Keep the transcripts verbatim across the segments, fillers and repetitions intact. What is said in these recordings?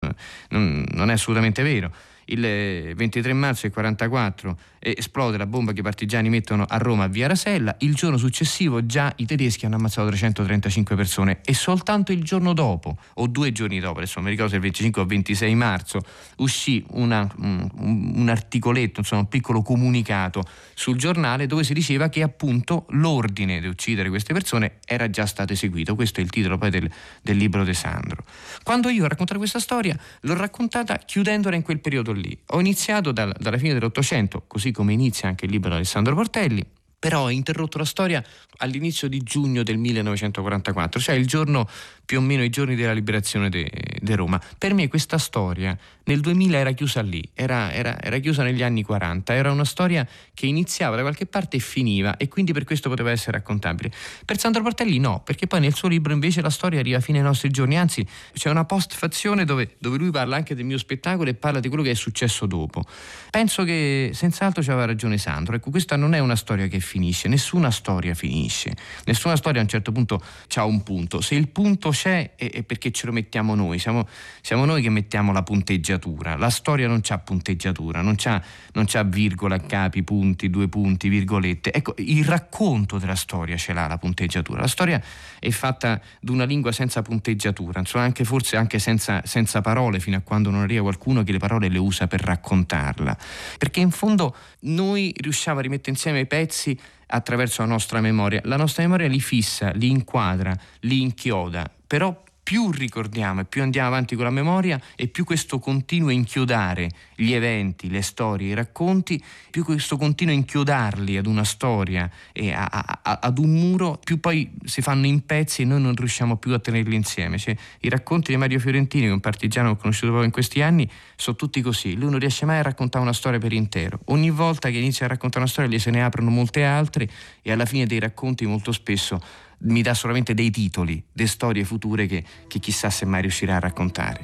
non, non è assolutamente vero. Il ventitré marzo del quarantaquattro esplode la bomba che i partigiani mettono a Roma a Via Rasella. Il giorno successivo già i tedeschi hanno ammazzato trecentotrentacinque persone e soltanto il giorno dopo, o due giorni dopo, adesso non mi ricordo se il venticinque o ventisei marzo, uscì una, un, un articoletto, insomma un piccolo comunicato sul giornale dove si diceva che appunto l'ordine di uccidere queste persone era già stato eseguito. Questo è il titolo poi del, del libro di Sandro. Quando io ho raccontato questa storia l'ho raccontata chiudendola in quel periodo lì. Ho iniziato dal, dalla fine dell'Ottocento, così come inizia anche il libro di Alessandro Portelli, però ho interrotto la storia all'inizio di giugno del millenovecentoquarantaquattro, cioè il giorno, più o meno i giorni della liberazione di Roma. Per me questa storia nel duemila era chiusa lì, era, era, era chiusa negli anni quaranta, era una storia che iniziava da qualche parte e finiva, e quindi per questo poteva essere raccontabile. Per Sandro Portelli no, perché poi nel suo libro invece la storia arriva fino ai nostri giorni, anzi c'è una postfazione dove, dove lui parla anche del mio spettacolo e parla di quello che è successo dopo. Penso che senz'altro c'aveva ragione Sandro. Ecco, questa non è una storia che finisce, nessuna storia finisce, nessuna storia a un certo punto c'ha un punto. Se il punto c'è è, è perché ce lo mettiamo noi, siamo, siamo noi che mettiamo la punteggiatura. La storia non c'ha punteggiatura, non c'ha, non c'ha virgola, capi, punti, due punti, virgolette. Ecco, il racconto della storia ce l'ha la punteggiatura. La storia è fatta di una lingua senza punteggiatura, insomma anche forse anche senza, senza parole, fino a quando non arriva qualcuno che le parole le usa per raccontarla, perché in fondo noi riusciamo a rimettere insieme i pezzi attraverso la nostra memoria. La nostra memoria li fissa, li inquadra, li inchioda, però più ricordiamo e più andiamo avanti con la memoria e più questo continua a inchiodare gli eventi, le storie, i racconti, più questo continua a inchiodarli ad una storia e a, a, ad un muro, più poi si fanno in pezzi e noi non riusciamo più a tenerli insieme. Cioè, i racconti di Mario Fiorentini, che è un partigiano che ho conosciuto proprio in questi anni, sono tutti così. Lui non riesce mai a raccontare una storia per intero. Ogni volta che inizia a raccontare una storia gli se ne aprono molte altre e alla fine dei racconti molto spesso mi dà solamente dei titoli, delle storie future che, che chissà se mai riuscirà a raccontare.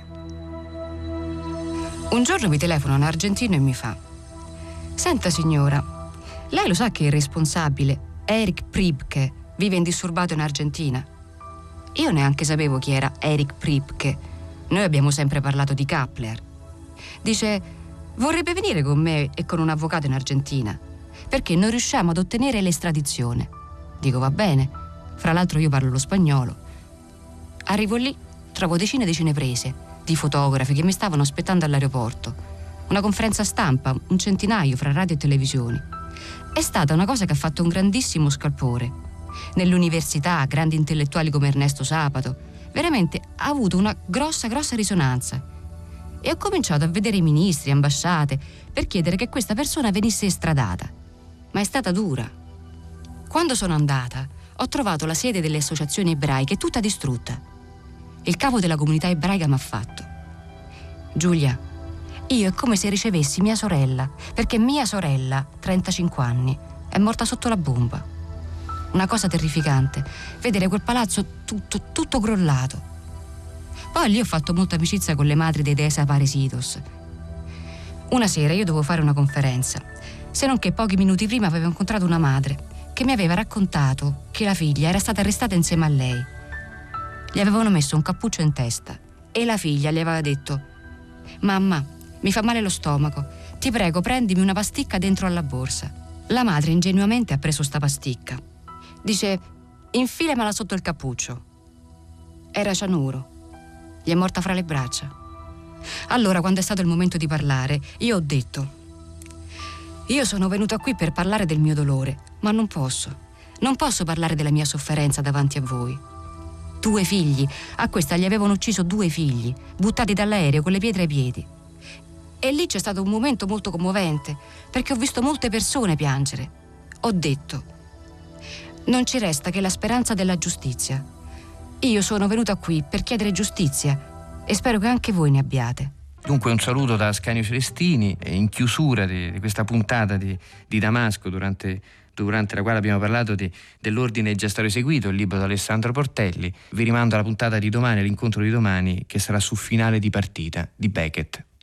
Un giorno mi telefona un argentino e mi fa: senta signora, lei lo sa che il responsabile, Erich Priebke, vive indisturbato in Argentina? Io neanche sapevo chi era Erich Priebke. Noi abbiamo sempre parlato di Kappler. Dice: vorrebbe venire con me e con un avvocato in Argentina, perché non riusciamo ad ottenere l'estradizione. Dico: va bene. Fra l'altro io parlo lo spagnolo. Arrivo lì, trovo decine e decine prese di fotografi che mi stavano aspettando all'aeroporto. Una conferenza stampa, un centinaio fra radio e televisioni. È stata una cosa che ha fatto un grandissimo scalpore. Nell'università, grandi intellettuali come Ernesto Sabato. Veramente ha avuto una grossa, grossa risonanza. E ho cominciato a vedere i ministri, ambasciate, per chiedere che questa persona venisse estradata. Ma è stata dura. Quando sono andata, ho trovato la sede delle associazioni ebraiche tutta distrutta. Il capo della comunità ebraica mi ha fatto: Giulia, io è come se ricevessi mia sorella, perché mia sorella, trentacinque anni, è morta sotto la bomba. Una cosa terrificante, vedere quel palazzo tutto, tutto crollato. Poi lì ho fatto molta amicizia con le madri dei desaparecidos. Una sera io dovevo fare una conferenza, se non che pochi minuti prima avevo incontrato una madre che mi aveva raccontato che la figlia era stata arrestata insieme a lei. Gli avevano messo un cappuccio in testa e la figlia gli aveva detto: mamma, mi fa male lo stomaco, ti prego prendimi una pasticca dentro alla borsa. La madre ingenuamente ha preso sta pasticca. Dice: infilamela sotto il cappuccio. Era cianuro. Gli è morta fra le braccia. Allora, quando è stato il momento di parlare, io ho detto: io sono venuta qui per parlare del mio dolore, ma non posso. Non posso parlare della mia sofferenza davanti a voi. Due figli, a questa gli avevano ucciso due figli, buttati dall'aereo con le pietre ai piedi. E lì c'è stato un momento molto commovente, perché ho visto molte persone piangere. Ho detto: non ci resta che la speranza della giustizia. Io sono venuta qui per chiedere giustizia e spero che anche voi ne abbiate. Dunque un saluto da Ascanio Celestini in chiusura di, di questa puntata di, di Damasco, durante, durante la quale abbiamo parlato di, dell'ordine già stato eseguito, il libro di Alessandro Portelli. Vi rimando alla puntata di domani, all'incontro di domani, che sarà su Finale di partita di Beckett.